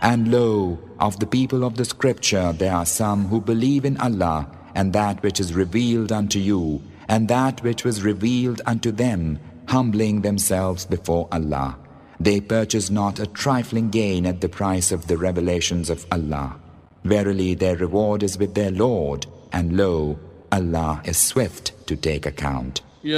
And lo, of the people of the scripture there are some who believe in Allah and that which is revealed unto you, and that which was revealed unto them, humbling themselves before Allah. They purchase not a trifling gain at the price of the revelations of Allah. Verily their reward is with their Lord, and lo, Allah is swift to take account.